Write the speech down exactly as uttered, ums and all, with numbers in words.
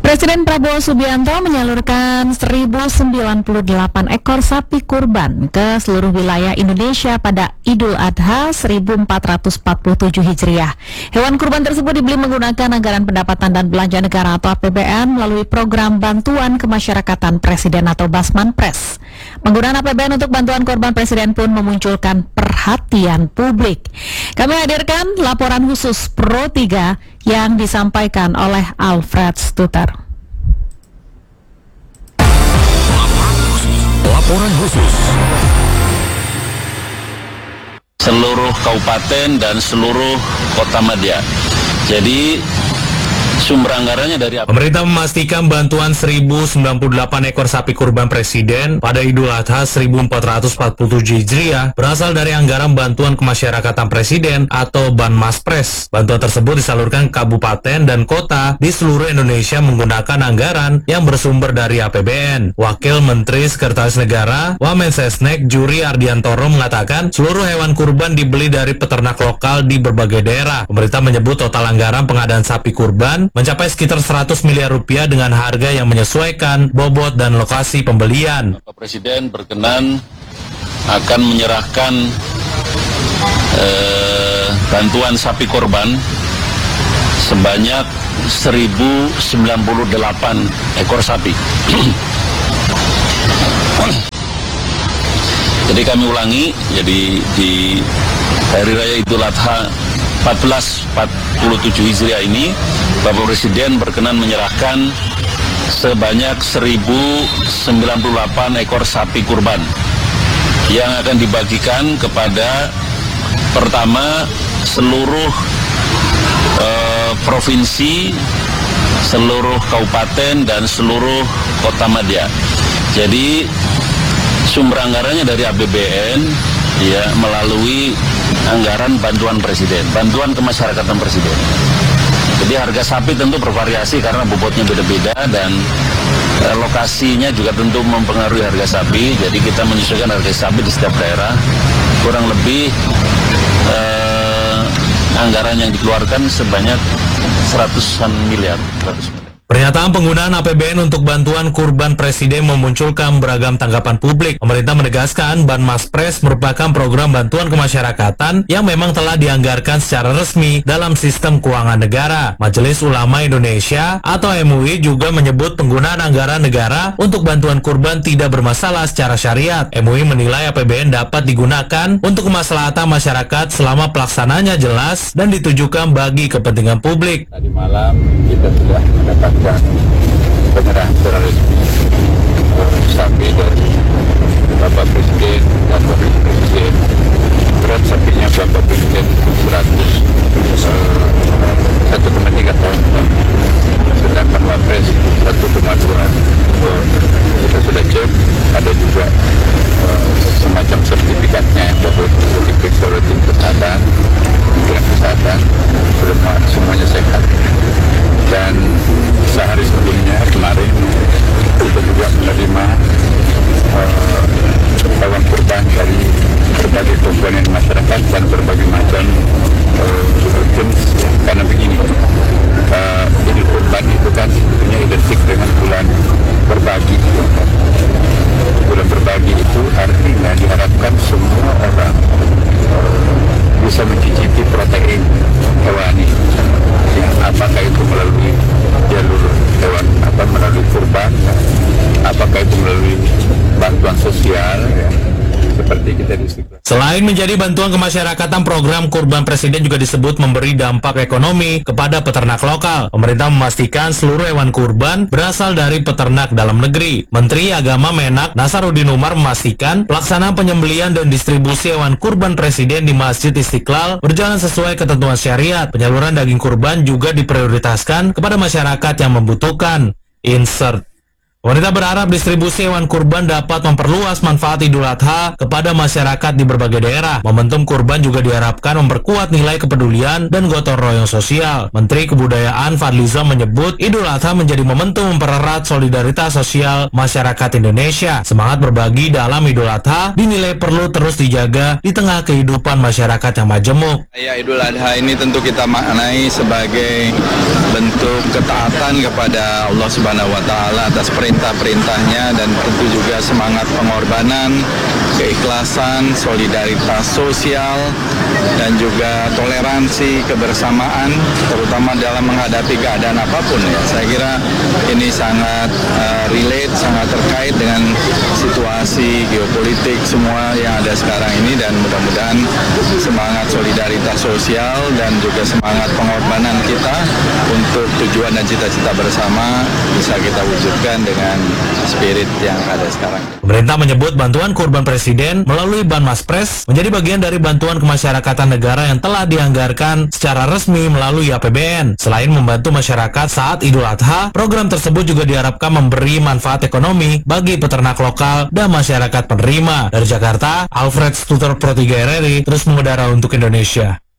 Presiden Prabowo Subianto menyalurkan seribu sembilan puluh delapan ekor sapi kurban ke seluruh wilayah Indonesia pada Idul Adha seribu empat ratus empat puluh tujuh Hijriah. Hewan kurban tersebut dibeli menggunakan anggaran pendapatan dan belanja negara atau A P B N melalui program bantuan kemasyarakatan Presiden atau Basmanpres. Penggunaan A P B N untuk bantuan korban Presiden pun memunculkan perhatian publik. Kami hadirkan laporan khusus Pro tiga yang disampaikan oleh Alfred Stuter. Laporan khusus. Seluruh kabupaten dan seluruh kota madya. Jadi sumber anggarannya dari apa? Pemerintah memastikan bantuan seribu sembilan puluh delapan ekor sapi kurban Presiden pada Idul Adha seribu empat ratus empat puluh tujuh Hijriah berasal dari anggaran bantuan kemasyarakatan Presiden atau Banmaspres. Bantuan tersebut disalurkan ke kabupaten dan kota di seluruh Indonesia menggunakan anggaran yang bersumber dari A P B N. Wakil Menteri Sekretaris Negara Wamensesnek Juri Ardiantoro mengatakan seluruh hewan kurban dibeli dari peternak lokal di berbagai daerah. Pemerintah menyebut total anggaran pengadaan sapi kurban mencapai sekitar seratus miliar rupiah dengan harga yang menyesuaikan bobot dan lokasi pembelian. Bapak Presiden berkenan akan menyerahkan eh, bantuan sapi korban sebanyak seribu sembilan puluh delapan ekor sapi. Jadi kami ulangi, jadi di Hari Raya Idul Adha seribu empat ratus empat puluh tujuh Hijriah ini, Bapak Presiden berkenan menyerahkan sebanyak seribu sembilan puluh delapan ekor sapi kurban yang akan dibagikan kepada pertama seluruh eh, provinsi, seluruh kabupaten dan seluruh kota madya. Jadi sumber anggarannya dari A P B N ya melalui anggaran bantuan Presiden, bantuan kemasyarakatan Presiden. Jadi harga sapi tentu bervariasi karena bobotnya beda-beda dan eh, lokasinya juga tentu mempengaruhi harga sapi. Jadi kita menyesuaikan harga sapi di setiap daerah. Kurang lebih eh, anggaran yang dikeluarkan sebanyak seratusan miliar. seratus miliar. Pernyataan penggunaan A P B N untuk bantuan kurban Presiden memunculkan beragam tanggapan publik. Pemerintah menegaskan Banmaspres merupakan program bantuan kemasyarakatan yang memang telah dianggarkan secara resmi dalam sistem keuangan negara. Majelis Ulama Indonesia atau M U I juga menyebut penggunaan anggaran negara untuk bantuan kurban tidak bermasalah secara syariat. M U I menilai A P B N dapat digunakan untuk kemaslahatan masyarakat selama pelaksananya jelas dan ditujukan bagi kepentingan publik. Tadi malam kita sudah mendapatkan penyerahan secara resmi sapi dari Bapak Presiden dan Wakil Presiden. Berat sapinya Bapak Presiden seratus satu koma tiga ton, sedangkan Wapres satu koma dua ton. Kita sudah cek, ada juga uh, semacam sertifikatnya bahwa sertifikat oleh tim kesehatan, Kementerian Kesehatan, semua semuanya sehat. Dan sehari sebelumnya kemarin kita juga menerima uh, hewan kurban dari berbagai komponen masyarakat dan berbagai macam uh, jenis. Karena begini, uh, Idul Kurban itu kan sebetulnya identik dengan bulan berbagi. Bulan berbagi itu artinya diharapkan semua orang uh, bisa mencicipi protein hewani. Ya, apakah itu melalui jalur hewan, apa melalui kurban, apakah itu melalui bantuan sosial, ya, seperti kita di Istiqlal. Selain menjadi bantuan kemasyarakatan, program kurban Presiden juga disebut memberi dampak ekonomi kepada peternak lokal. Pemerintah memastikan seluruh hewan kurban berasal dari peternak dalam negeri. Menteri Agama Menak Nasaruddin Umar memastikan pelaksanaan penyembelihan dan distribusi hewan kurban Presiden di Masjid Istiqlal berjalan sesuai ketentuan syariat. Penyaluran daging kurban juga diprioritaskan kepada masyarakat yang membutuhkan. Insert. Pemerintah berharap distribusi hewan kurban dapat memperluas manfaat Idul Adha kepada masyarakat di berbagai daerah. Momentum kurban juga diharapkan memperkuat nilai kepedulian dan gotong royong sosial. Menteri Kebudayaan Fadlizon menyebut Idul Adha menjadi momentum mempererat solidaritas sosial masyarakat Indonesia. Semangat berbagi dalam Idul Adha dinilai perlu terus dijaga di tengah kehidupan masyarakat yang majemuk. Ya, Idul Adha ini tentu kita maknai sebagai bentuk ketaatan kepada Allah Subhanahu wa Ta'ala atas perintah-perintahnya, dan tentu juga semangat pengorbanan, keikhlasan, solidaritas sosial, dan juga toleransi, kebersamaan, terutama dalam menghadapi keadaan apapun ya. Saya kira ini sangat uh, relate, sangat terkait dengan situasi geopolitik semua yang ada sekarang ini, dan mudah-mudahan semangat solidaritas sosial dan juga semangat pengorbanan kita untuk tujuan dan cita-cita bersama bisa kita wujudkan dengan spirit yang ada sekarang. Pemerintah menyebut bantuan kurban Presiden melalui Banmaspres menjadi bagian dari bantuan kemasyarakatan negara yang telah dianggarkan secara resmi melalui A P B N. Selain membantu masyarakat saat Idul Adha, program tersebut juga diharapkan memberi manfaat ekonomi bagi peternak lokal dan masyarakat penerima. Dari Jakarta, Alfred Stuter Pro tiga R R I terus mengudara untuk Indonesia.